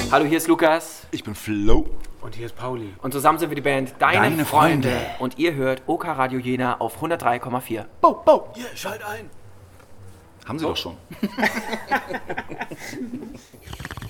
Hallo, hier ist Lukas. Ich bin Flo. Und hier ist Pauli. Und zusammen sind wir die Band Deine Freunde. Und ihr hört OK Radio Jena auf 103,4. Bo. Hier, schalt ein. Haben Sie doch schon.